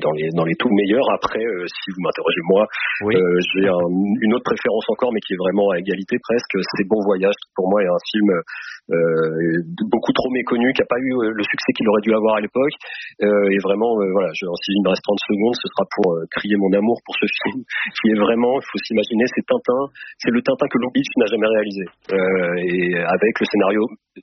dans les tout meilleurs. Après, si vous m'interrogez moi, oui. J'ai une autre préférence encore, mais qui est vraiment à égalité presque. C'est Bon Voyage. Pour moi, est un film beaucoup trop méconnu, qui n'a pas eu le succès qu'il aurait dû avoir à l'époque. Et vraiment, voilà, si il me reste 30 secondes, ce sera pour crier mon amour pour ce film, qui est vraiment, il faut s'imaginer, c'est Tintin, c'est le Tintin que Lubitsch n'a jamais réalisé, et avec le scénario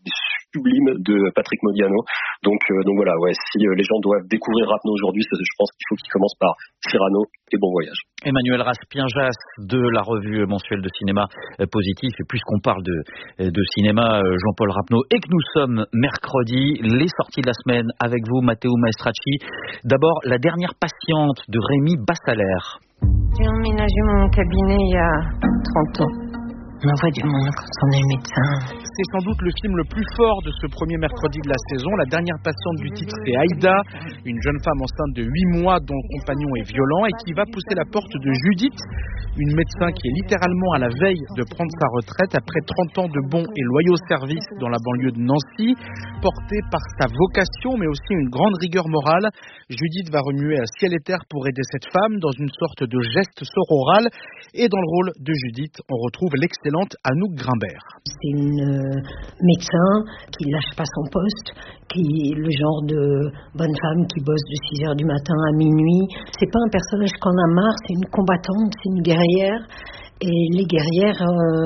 sublime de Patrick Modiano. Donc voilà, ouais, si les gens doivent découvrir Rapneau aujourd'hui, je pense qu'il faut qu'ils commencent par Cyrano et Bon Voyage. Emmanuel Raspien-Jas de la revue mensuelle de cinéma positif, et puisqu'on parle de cinéma, Jean-Paul Rapneau, et que nous sommes mercredi, les sorties de la semaine avec vous, Matteo Maestracci. D'abord, La dernière patiente de Rémi Bassalaire. J'ai emménagé mon cabinet il y a 30 ans. On en voit du monde quand on est médecin. C'est sans doute le film le plus fort de ce premier mercredi de la saison. La dernière patiente du titre, c'est Aïda, une jeune femme enceinte de 8 mois dont le compagnon est violent et qui va pousser la porte de Judith, une médecin qui est littéralement à la veille de prendre sa retraite après 30 ans de bons et loyaux services dans la banlieue de Nancy. Portée par sa vocation mais aussi une grande rigueur morale, Judith va remuer à ciel et terre pour aider cette femme dans une sorte de geste sororal. Et dans le rôle de Judith, on retrouve l'excellente Anouk Grimbert. C'est une médecin qui ne lâche pas son poste, qui est le genre de bonne femme qui bosse de 6h du matin à minuit. C'est pas un personnage qu'on a marre, c'est une combattante, c'est une guerrière. Et les guerrières,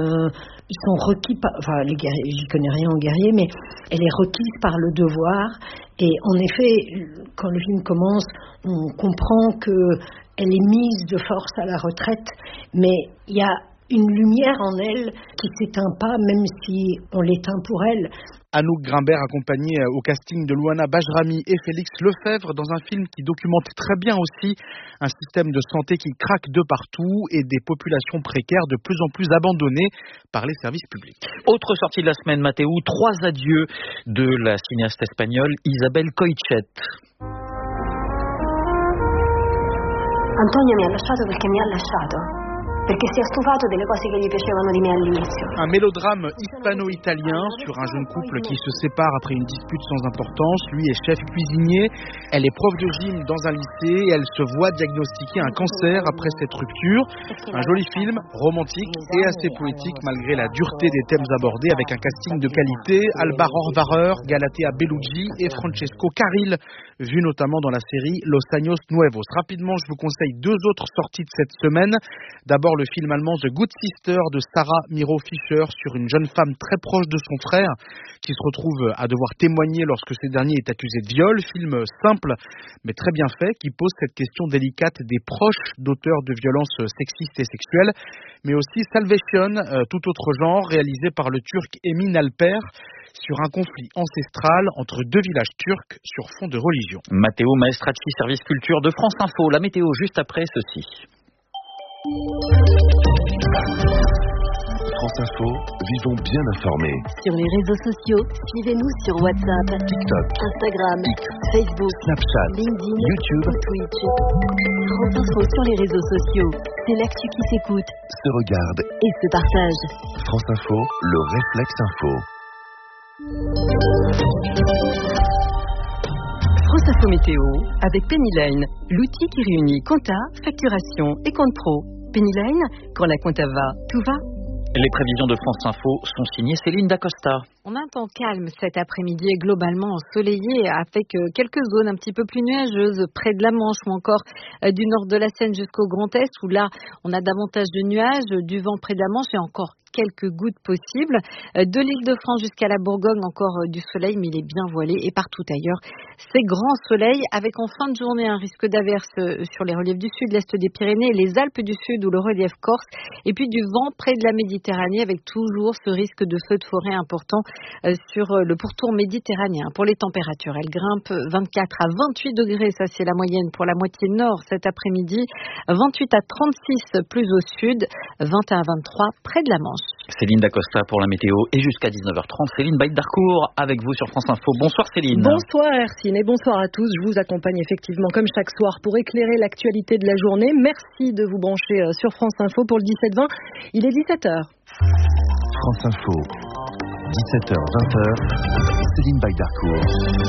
ils sont requis par... Enfin, les guerriers, j'y connais rien en guerrier, mais elle est requise par le devoir. Et en effet, quand le film commence, on comprend qu'elle est mise de force à la retraite, mais il y a une lumière en elle qui s'éteint pas, même si on l'éteint pour elle. Anouk Grimbert, accompagnée au casting de Louana Bajrami et Félix Lefebvre, dans un film qui documente très bien aussi un système de santé qui craque de partout et des populations précaires de plus en plus abandonnées par les services publics. Autre sortie de la semaine, Matteo, 3 adieux de la cinéaste espagnole Isabel Coixet. Antonio mi ha lasciato perché mi ha lasciato. Perché si è stufato delle cose che gli piacevano di me all'inizio. Un mélodrame hispano-italien sur un jeune couple qui se sépare après une dispute sans importance. Lui est chef cuisinier, elle est prof de gym dans un lycée et elle se voit diagnostiquer un cancer après cette rupture. Un joli film, romantique et assez poétique malgré la dureté des thèmes abordés, avec un casting de qualité, Alba Rohrwacher, Galatea Bellucci et Francesco Carril, vu notamment dans la série Los Años Nuevos. Rapidement, je vous conseille 2 autres sorties de cette semaine. D'abord, le film allemand The Good Sister de Sarah Miro Fischer sur une jeune femme très proche de son frère qui se retrouve à devoir témoigner lorsque ce dernier est accusé de viol. Film simple mais très bien fait qui pose cette question délicate des proches d'auteurs de violences sexistes et sexuelles. Mais aussi Salvation, tout autre genre, réalisé par le Turc Emin Alper, sur un conflit ancestral entre 2 villages turcs sur fond de religion. Matteo Maestracci, service culture de France Info. La météo juste après ceci. France Info, vivons bien informés. Sur les réseaux sociaux, suivez-nous sur WhatsApp, TikTok, Instagram, Facebook, Snapchat, LinkedIn, YouTube, Twitch. France Info sur les réseaux sociaux, c'est l'actu qui s'écoute, se regarde et se partage. France Info, le réflexe info. France Info Météo avec Penny Lane, l'outil qui réunit compta, facturation et compte pro. Penny Lane, quand la compta va, tout va. Les prévisions de France Info sont signées Céline Dacosta. On a un temps calme cet après-midi et globalement ensoleillé avec quelques zones un petit peu plus nuageuses près de la Manche ou encore du nord de la Seine jusqu'au Grand Est où là on a davantage de nuages, du vent près de la Manche et encore quelques gouttes possibles. De l'Île-de-France jusqu'à la Bourgogne, encore du soleil, mais il est bien voilé. Et partout ailleurs, c'est grand soleil avec en fin de journée un risque d'averse sur les reliefs du sud, l'est des Pyrénées, les Alpes du Sud ou le relief corse. Et puis du vent près de la Méditerranée avec toujours ce risque de feux de forêt important sur le pourtour méditerranéen. Pour les températures, elles grimpent 24 à 28 degrés, ça c'est la moyenne pour la moitié nord cet après-midi. 28 à 36 plus au sud, 21 à 23 près de la Manche. Céline Dacosta pour la météo et jusqu'à 19h30, Céline Baïd-Darcourt avec vous sur France Info. Bonsoir Céline. Bonsoir Hercine et bonsoir à tous. Je vous accompagne effectivement comme chaque soir pour éclairer l'actualité de la journée. Merci de vous brancher sur France Info pour le 17-20. Il est 17h. France Info, 17h-20h, Céline Baïd-Darcourt.